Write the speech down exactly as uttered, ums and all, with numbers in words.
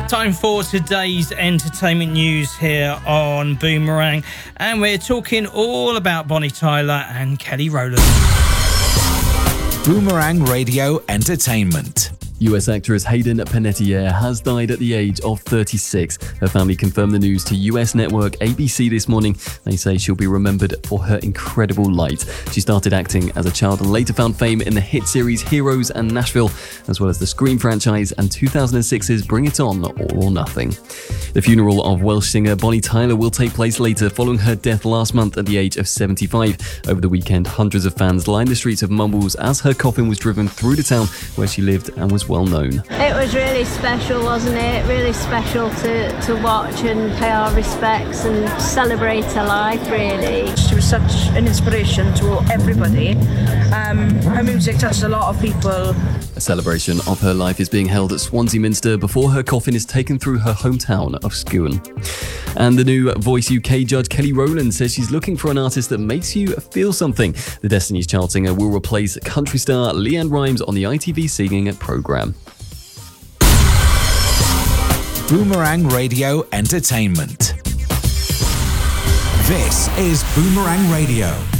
Time for today's entertainment news here on Boomerang, and we're talking all about Bonnie Tyler and Kelly Rowland. Boomerang Radio Entertainment. U S actress Hayden Panettiere has died at the age of thirty-six. Her family confirmed the news to U S network A B C this morning. They say she'll be remembered for her incredible light. She started acting as a child and later found fame in the hit series Heroes and Nashville, as well as the Scream franchise and two thousand six's Bring It On, All or Nothing. The funeral of Welsh singer Bonnie Tyler will take place later, following her death last month at the age of seventy-five. Over the weekend, hundreds of fans lined the streets of Mumbles as her coffin was driven through the town where she lived and was well known. It was really special, wasn't it? Really special to, to watch and pay our respects and celebrate her life, really. She was such an inspiration to everybody. Um, her music touched a lot of people. A celebration of her life is being held at Swansea Minster before her coffin is taken through her hometown of Skewen. And the new Voice U K judge Kelly Rowland says she's looking for an artist that makes you feel something. The Destiny's Child singer will replace country star Leanne Rimes on the I T V singing programme. Boomerang Radio Entertainment. This is Boomerang Radio.